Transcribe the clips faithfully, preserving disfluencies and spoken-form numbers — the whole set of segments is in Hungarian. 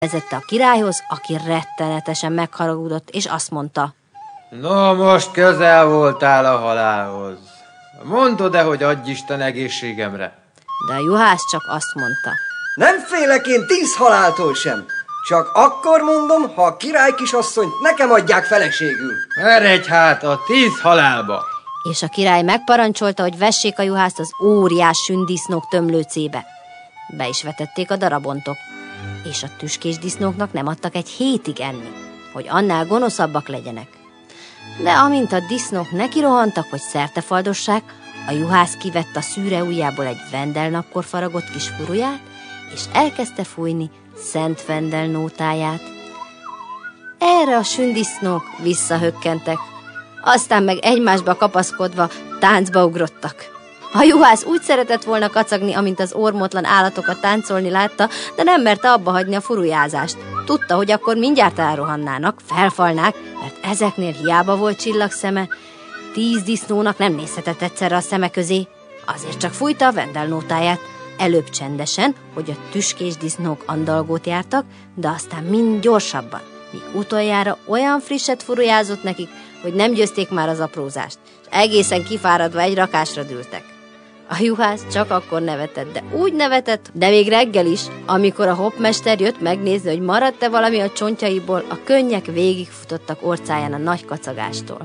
vezette a királyhoz, aki rettenetesen megharagudott, és azt mondta: No, most közel voltál a halálhoz. Mondod-e, hogy adj Isten egészségemre? De a juhász csak azt mondta: Nem félek én tíz haláltól sem. Csak akkor mondom, ha a király kisasszonyt nekem adják feleségül. Eredj hát a tíz halálba! És a király megparancsolta, hogy vessék a juhászt az óriás sündisznók tömlőcébe. Be is vetették a darabontok, és a tüskés disznóknak nem adtak egy hétig enni, hogy annál gonoszabbak legyenek. De amint a disznók nekirohantak, hogy szertefaldossák, a juhász kivett a szűre ujjából egy vendelnapkor faragott kis furuját, és elkezdte fújni Szent Vendel nótáját. Erre a sündisznók visszahökkentek, aztán meg egymásba kapaszkodva táncba ugrottak. A juhász úgy szeretett volna kacagni, amint az ormotlan állatokat táncolni látta, de nem merte abba hagyni a furujázást. Tudta, hogy akkor mindjárt elrohannának, felfalnák, mert ezeknél hiába volt csillagszeme. Tíz disznónak nem nézhetett egyszerre a szeme közé, azért csak fújta a vendelnótáját. Előbb csendesen, hogy a tüskés disznók andalgót jártak, de aztán mind gyorsabban, míg utoljára olyan frisset furujázott nekik, hogy nem győzték már az aprózást, és egészen kifáradva egy rakásra dűltek. A juhász csak akkor nevetett, de úgy nevetett, de még reggel is, amikor a hoppmester jött megnézni, hogy maradt-e valami a csontjaiból, a könnyek végigfutottak orcáján a nagy kacagástól.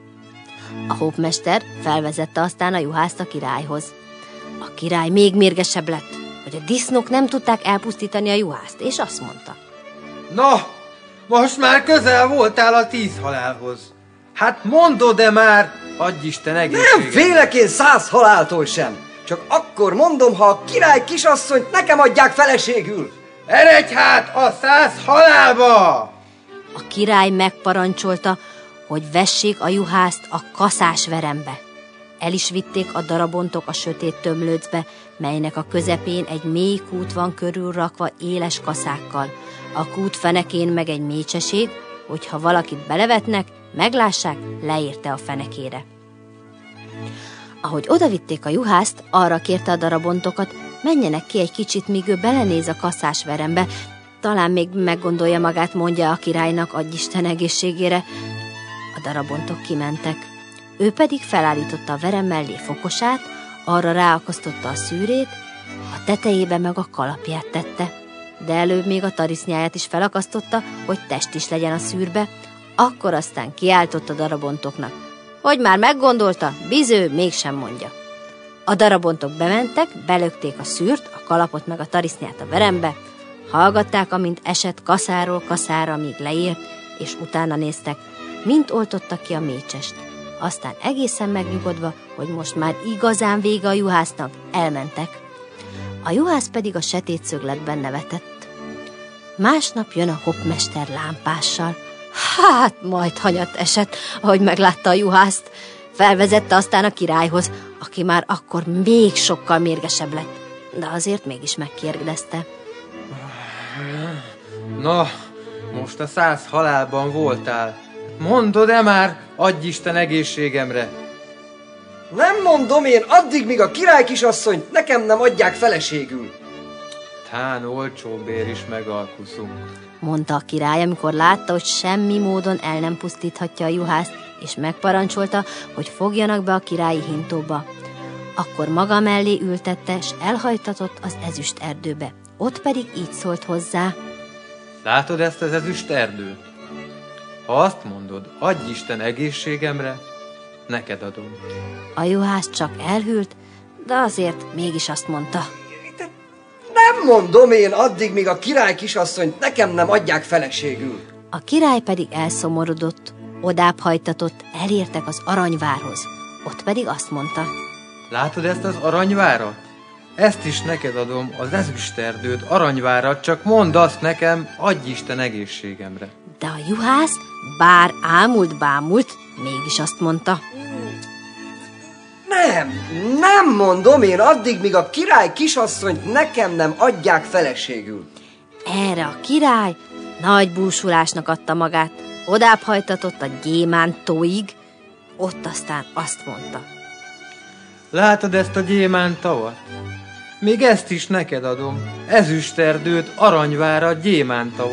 A hoppmester felvezette aztán a juhászt a királyhoz. A király még mérgesebb lett, hogy a disznók nem tudták elpusztítani a juhászt, és azt mondta: No, most már közel voltál a tíz halálhoz. Hát mondod-e már, adj Isten egészséget? Nem félek én száz haláltól sem. Csak akkor mondom, ha a király kisasszonyt nekem adják feleségül. Eredj hát a száz halálba! A király megparancsolta, hogy vessék a juhászt a kaszásverembe. El is vitték a darabontok a sötét tömlőcbe, melynek a közepén egy mély kút van körülrakva éles kaszákkal. A kút fenekén meg egy mécseség, hogyha valakit belevetnek, meglássák, leérte a fenekére. Ahogy odavitték a juhászt, arra kérte a darabontokat, menjenek ki egy kicsit, míg ő belenéz a kaszásverembe, talán még meggondolja magát, mondja a királynak, adj Isten egészségére. A darabontok kimentek. Ő pedig felállította a verem mellé fokosát, arra ráakasztotta a szűrét, a tetejébe meg a kalapját tette, de előbb még a tarisznyáját is felakasztotta, hogy test is legyen a szűrbe, akkor aztán kiáltott a darabontoknak, hogy már meggondolta, biző mégsem mondja. A darabontok bementek, belökték a szűrt, a kalapot meg a tarisznyát a verembe, hallgatták, amint esett kaszáról kaszára, míg leért, és utána néztek, mint oltottak ki a mécsest. Aztán egészen megnyugodva, hogy most már igazán vége a juhásznak, elmentek. A juhász pedig a setét szögletben nevetett. Másnap jön a hoppmester lámpással. Hát, majd hanyat esett, ahogy meglátta a juhászt. Felvezette aztán a királyhoz, aki már akkor még sokkal mérgesebb lett, de azért mégis megkérdezte. Na, most a száz halálban voltál. Mondod-e már, adj Isten egészségemre? Nem mondom én addig, míg a király kisasszonyt nekem nem adják feleségül. Tán olcsóbbér is megalkuszunk, mondta a király, amikor látta, hogy semmi módon el nem pusztíthatja a juhászt, és megparancsolta, hogy fogjanak be a királyi hintóba. Akkor maga mellé ültette, s elhajtatott az ezüst erdőbe. Ott pedig így szólt hozzá. Látod ezt az ezüst erdőt? Ha azt mondod, adj Isten egészségemre, neked adom. A juhász csak elhűlt, de azért mégis azt mondta. Nem mondom én addig, míg a király kisasszonyt nekem nem adják feleségül. A király pedig elszomorodott, odább hajtatott, elértek az aranyvárhoz. Ott pedig azt mondta. Látod ezt az aranyvárat? Ezt is neked adom, az ezüsterdőt, aranyvárat, csak mondd azt nekem, adj Isten egészségemre. De a juhász, bár ámult bámult, mégis azt mondta. Nem, nem mondom én addig, míg a király kisasszonyt nekem nem adják feleségül. Erre a király nagy búsulásnak adta magát, odább hajtatott a gyémántóig, ott aztán azt mondta. Látod ezt a gyémánt tavat? még ezt is neked adom, ezüsterdőt, aranyvárat, gyémánta